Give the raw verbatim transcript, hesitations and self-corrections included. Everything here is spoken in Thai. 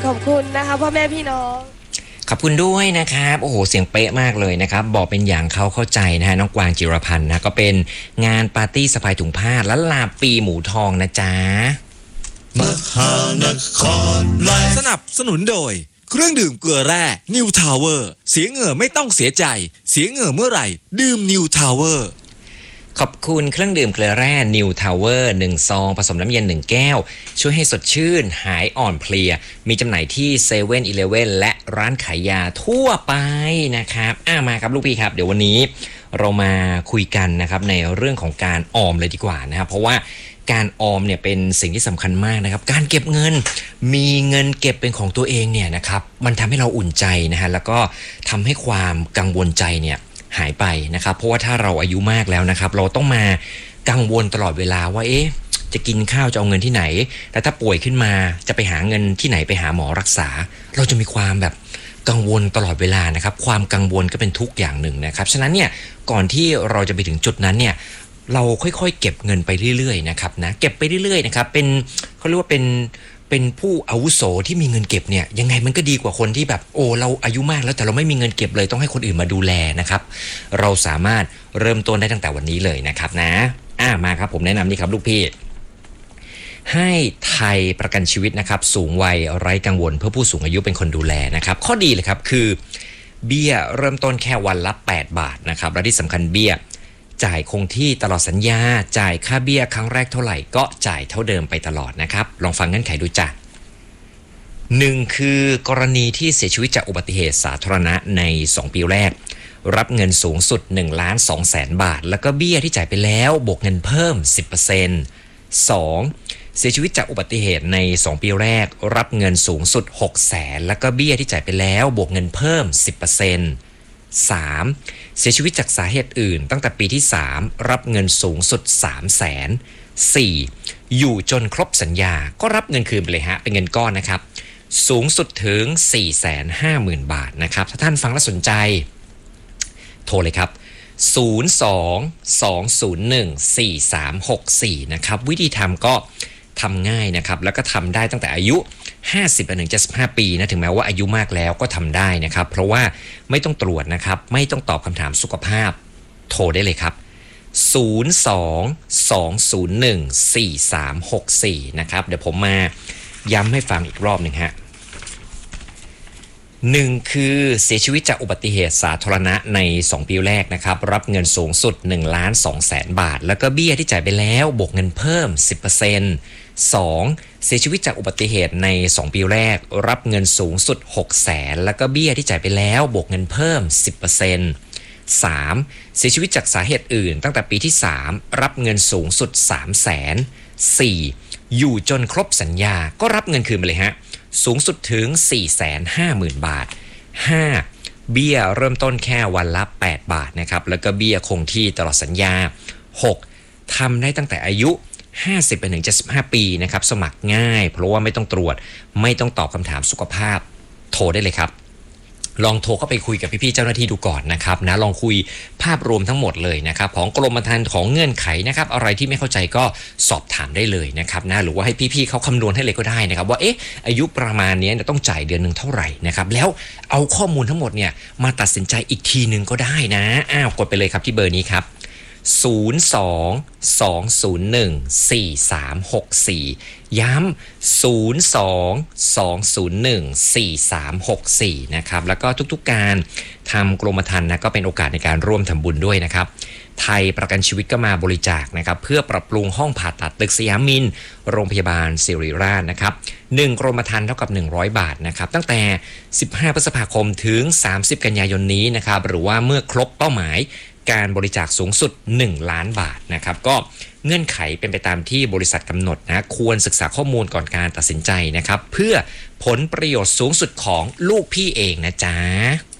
ขอบคุณนะคะพ่อแม่พี่น้องขอบคุณด้วยนะครับโอ้โหเสียงเป๊ะมากเลยนะครับบอกเป็นอย่างเขาเข้าใจนะฮะน้องกวางจิรพันธ์นะก็เป็นงานปาร์ตี้สะพายถุงผ้าและลาปีหมูทองนะจ๊ะมหานครไลฟ์สนับสนุนโดยเครื่องดื่มเกลือแร่ New Tower เสียเหงื่อไม่ต้องเสียใจเสียเหงื่อเมื่อไหร่ดื่ม New Tower ขอบคุณเครื่องดื่มเกลือแร่ New Tower หนึ่งซองผสมน้ำเย็นหนึ่งแก้วช่วยให้สดชื่นหายอ่อนเพลียมีจำหน่ายที่ เซเว่น อีเลฟเว่น และร้านขายยาทั่วไปนะครับอ่ะมาครับลูกพี่ครับเดี๋ยววันนี้เรามาคุยกันนะครับในเรื่องของการออมเลยดีกว่านะครับเพราะว่าการออมเนี่ยเป็นสิ่งที่สำคัญมากนะครับการเก็บเงินมีเงินเก็บเป็นของตัวเองเนี่ยนะครับมันทำให้เราอุ่นใจนะฮะแล้วก็ทำให้ความกังวลใจเนี่ยหายไปนะครับเพราะว่าถ้าเราอายุมากแล้วนะครับเราต้องมากังวลตลอดเวลาว่าเอ๊ะจะกินข้าวจะเอาเงินที่ไหนแล้วถ้าป่วยขึ้นมาจะไปหาเงินที่ไหนไปหาหมอรักษาเราจะมีความแบบกังวลตลอดเวลานะครับความกังวลก็เป็นทุกอย่างหนึ่งนะครับฉะนั้นเนี่ยก่อนที่เราจะไปถึงจุดนั้นเนี่ยเราค่อยๆเก็บเงินไปเรื่อยๆนะครับนะเก็บไปเรื่อยๆนะครับเป็นเขาเรียกว่าเป็นเป็นผู้อาวุโสที่มีเงินเก็บเนี่ยยังไงมันก็ดีกว่าคนที่แบบโอ้เราอายุมากแล้วแต่เราไม่มีเงินเก็บเลยต้องให้คนอื่นมาดูแลนะครับเราสามารถเริ่มต้นได้ตั้งแต่วันนี้เลยนะครับนะอ่ามาครับผมแนะนำนี่ครับลูกพี่ให้ไทยประกันชีวิตนะครับสูงวัยไร้กังวลเพื่อผู้สูงอายุเป็นคนดูแลนะครับข้อดีเลยครับคือเบี้ยเริ่มต้นแค่วันละแปดบาทนะครับและที่สำคัญเบี้ยจ่ายคงที่ตลอดสัญญาจ่ายค่าเบี้ยครั้งแรกเท่าไหร่ก็จ่ายเท่าเดิมไปตลอดนะครับลองฟังเงื่อนไขดูจ้ะหนึ่งคือกรณีที่เสียชีวิตจากอุบัติเหตุสาธารณะในสองปีแรกรับเงินสูงสุดหนึ่งล้านสองแสนบาทแล้วก็เบี้ยที่จ่ายไปแล้วบวกเงินเพิ่ม สิบเปอร์เซ็นต์ สองเสียชีวิตจากอุบัติเหตุในสองปีแรกรับเงินสูงสุดหกแสนแล้วก็เบี้ยที่จ่ายไปแล้วบวกเงินเพิ่ม สิบเปอร์เซ็นต์สามเสียชีวิตจากสาเหตุอื่นตั้งแต่ปีที่สามรับเงินสูงสุด สามแสน สี่อยู่จนครบสัญญาก็รับเงินคืนไปเลยฮะเป็นเงินก้อนนะครับสูงสุดถึง สี่แสนห้าหมื่น บาทนะครับถ้าท่านฟังแล้วสนใจโทรเลยครับศูนย์ สอง สอง ศูนย์ หนึ่ง สี่ สาม หก สี่นะครับวิธีทำก็ทำง่ายนะครับแล้วก็ทำได้ตั้งแต่อายุห้าสิบถึงเจ็ดสิบห้าปีนะถึงแม้ว่าอายุมากแล้วก็ทำได้นะครับเพราะว่าไม่ต้องตรวจนะครับไม่ต้องตอบคำถามสุขภาพโทรได้เลยครับศูนย์ สอง สอง ศูนย์ หนึ่ง สี่ สาม หก สี่นะครับเดี๋ยวผมมาย้ำให้ฟังอีกรอบหนึ่งฮะหนึ่งคือเสียชีวิตจากอุบัติเหตุสาธารณะในสองปีแรกนะครับรับเงินสูงสุดหนึ่งล้านสองแสนบาทแล้วก็เบี้ยที่จ่ายไปแล้วบวกเงินเพิ่ม สิบเปอร์เซ็นต์ สองเสียชีวิตจากอุบัติเหตุในสองปีแรกรับเงินสูงสุดหกแสนแล้วก็เบี้ยที่จ่ายไปแล้วบวกเงินเพิ่ม สิบเปอร์เซ็นต์ สามเสียชีวิตจากสาเหตุอื่นตั้งแต่ปีที่สามรับเงินสูงสุด สามแสน สี่อยู่จนครบสัญญาก็รับเงินคืนไปเลยฮะสูงสุดถึง สี่แสนห้าหมื่น บาท ห้าเบี้ยเริ่มต้นแค่วันละแปดบาทนะครับแล้วก็เบี้ยคงที่ตลอดสัญญาหกทำได้ตั้งแต่อายุห้าสิบไปถึงเจ็ดสิบห้าปีนะครับสมัครง่ายเพราะว่าไม่ต้องตรวจไม่ต้องตอบคำถามสุขภาพโทรได้เลยครับลองโทรเข้าไปคุยกับพี่ๆเจ้าหน้าที่ดูก่อนนะครับนะลองคุยภาพรวมทั้งหมดเลยนะครับของกรมธรรม์ของเงื่อนไขนะครับอะไรที่ไม่เข้าใจก็สอบถามได้เลยนะครับนะหรือว่าให้พี่ๆเขาคำนวณให้เลยก็ได้นะครับว่าเอ๊ะอายุประมาณนี้ต้องจ่ายเดือนหนึ่งเท่าไหร่นะครับแล้วเอาข้อมูลทั้งหมดเนี่ยมาตัดสินใจอีกทีนึงก็ได้นะอ้าวกดไปเลยครับที่เบอร์นี้ครับศูนย์ สอง สอง ศูนย์ หนึ่ง สี่ สาม หก สี่ย้ำศูนย์ สอง สอง ศูนย์ หนึ่ง สี่ สาม หก สี่นะครับแล้วก็ทุกๆการทำกรมธรรม์นะก็เป็นโอกาสในการร่วมทำบุญด้วยนะครับไทยประกันชีวิตก็มาบริจาคนะครับเพื่อปรับปรุงห้องผ่าตัดตึกสยามมินทร์โรงพยาบาลศิริราชนะครับหนึ่งกรมธรรม์เท่ากับหนึ่งร้อยบาทนะครับตั้งแต่สิบห้าพฤษภาคมถึงสามสิบกันยายนนี้นะครับหรือว่าเมื่อครบเป้าหมายการบริจาคสูงสุดหนึ่งล้านบาทนะครับก็เงื่อนไขเป็นไปตามที่บริษัทกำหนดนะควรศึกษาข้อมูลก่อนการตัดสินใจนะครับเพื่อผลประโยชน์สูงสุดของลูกพี่เองนะจ๊ะ